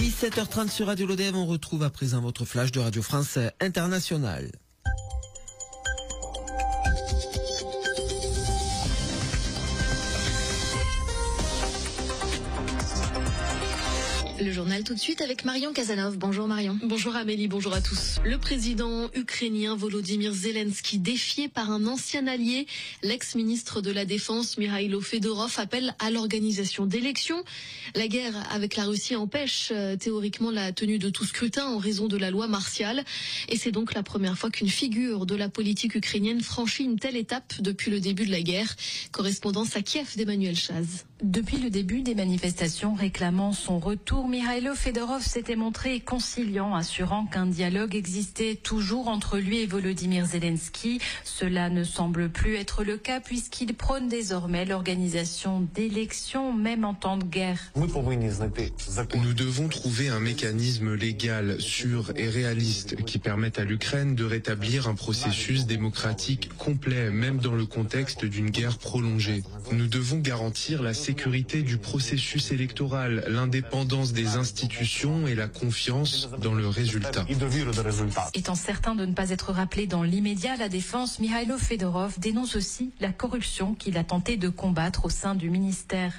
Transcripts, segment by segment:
17h30 sur Radio Lodève, on retrouve à présent votre flash de Radio France Internationale. Le journal tout de suite avec Marion Casanov. Bonjour Marion. Bonjour Amélie, bonjour à tous. Le président ukrainien Volodymyr Zelensky, défié par un ancien allié, l'ex-ministre de la Défense Mikhailo Fedorov, appelle à l'organisation d'élections. La guerre avec la Russie empêche théoriquement la tenue de tout scrutin en raison de la loi martiale. Et c'est donc la première fois qu'une figure de la politique ukrainienne franchit une telle étape depuis le début de la guerre. Correspondance à Kiev d'Emmanuel Chaz. Depuis le début des manifestations réclamant son retour, Mikhailo Fedorov s'était montré conciliant, assurant qu'un dialogue existait toujours entre lui et Volodymyr Zelensky. Cela ne semble plus être le cas puisqu'il prône désormais l'organisation d'élections, même en temps de guerre. Nous devons trouver un mécanisme légal, sûr et réaliste qui permette à l'Ukraine de rétablir un processus démocratique complet, même dans le contexte d'une guerre prolongée. Nous devons garantir la sécurité du processus électoral, l'indépendance des institutions et la confiance dans le résultat. Étant certain de ne pas être rappelé dans l'immédiat, la défense, Mikhailo Fedorov dénonce aussi la corruption qu'il a tenté de combattre au sein du ministère.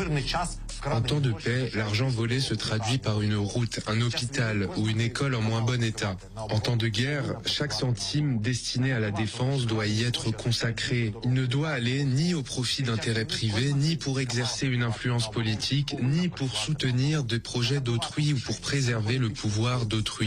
En temps de paix, l'argent volé se traduit par une route, un hôpital ou une école en moins bon état. En temps de guerre, chaque centime destiné à la défense doit y être consacré. Il ne doit aller ni au profit d'intérêts privés, ni pour exercer une influence politique, ni pour soutenir des projets d'autrui ou pour préserver le pouvoir d'autrui.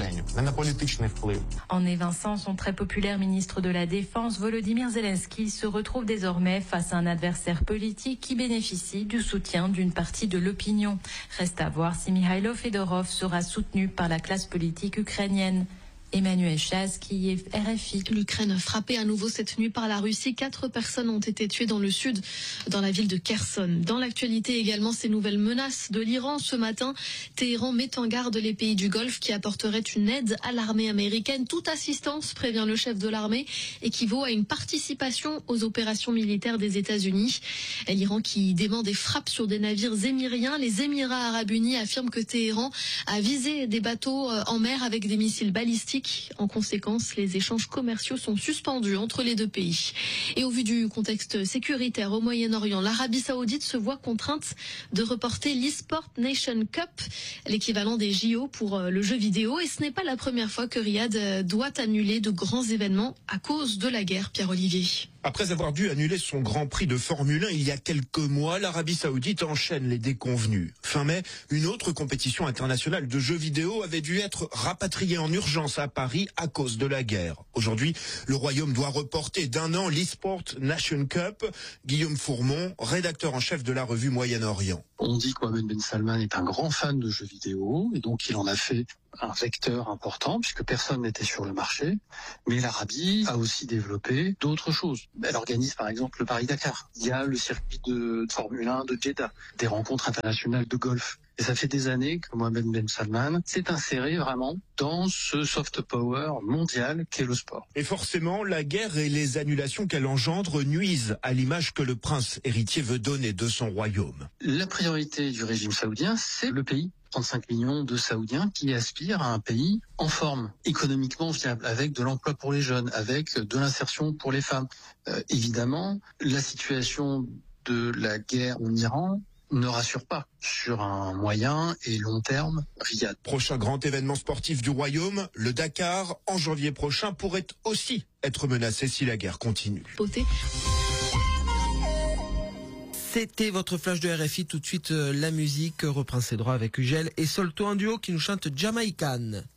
En évinçant son très populaire ministre de la Défense, Volodymyr Zelensky se retrouve désormais face à un adversaire politique qui bénéficie du soutien d'une partie de l'opinion. Reste à voir si Mikhailo Fedorov sera soutenu par la classe politique ukrainienne. Emmanuel Chaz, qui est RFI. L'Ukraine frappée à nouveau cette nuit par la Russie. 4 personnes ont été tuées dans le sud, dans la ville de Kherson. Dans l'actualité également, ces nouvelles menaces de l'Iran. Ce matin, Téhéran met en garde les pays du Golfe qui apporteraient une aide à l'armée américaine. Toute assistance, prévient le chef de l'armée, équivaut à une participation aux opérations militaires des États-Unis. L'Iran qui dément des frappes sur des navires émiriens. Les Émirats arabes unis affirment que Téhéran a visé des bateaux en mer avec des missiles balistiques. En conséquence, les échanges commerciaux sont suspendus entre les deux pays. Et au vu du contexte sécuritaire au Moyen-Orient, l'Arabie Saoudite se voit contrainte de reporter l'eSport Nation Cup, l'équivalent des JO pour le jeu vidéo. Et ce n'est pas la première fois que Riyad doit annuler de grands événements à cause de la guerre, Pierre-Olivier. Après avoir dû annuler son Grand Prix de Formule 1 il y a quelques mois, l'Arabie Saoudite enchaîne les déconvenus. Fin mai, une autre compétition internationale de jeux vidéo avait dû être rapatriée en urgence à Paris à cause de la guerre. Aujourd'hui, le Royaume doit reporter d'1 an l'eSport Nation Cup. Guillaume Fourmont, rédacteur en chef de la revue Moyen-Orient. On dit que Mohammed Ben Salman est un grand fan de jeux vidéo et donc il en a fait un vecteur important puisque personne n'était sur le marché. Mais l'Arabie a aussi développé d'autres choses. Elle organise par exemple le Paris-Dakar. Il y a le circuit de Formule 1 de Jeddah, des rencontres internationales de golf. Et ça fait des années que Mohammed Ben Salman s'est inséré vraiment dans ce soft power mondial qu'est le sport. Et forcément, la guerre et les annulations qu'elle engendre nuisent à l'image que le prince héritier veut donner de son royaume. La priorité du régime saoudien, c'est le pays. 35 millions de Saoudiens qui aspirent à un pays en forme, économiquement viable, avec de l'emploi pour les jeunes, avec de l'insertion pour les femmes. Évidemment, la situation de la guerre en Iran ne rassure pas sur un moyen et long terme Riyad. Prochain grand événement sportif du Royaume, le Dakar, en janvier prochain, pourrait aussi être menacé si la guerre continue. C'était votre flash de RFI. Tout de suite, la musique reprend ses droits avec Ugel et Solto en duo qui nous chante Jamaican.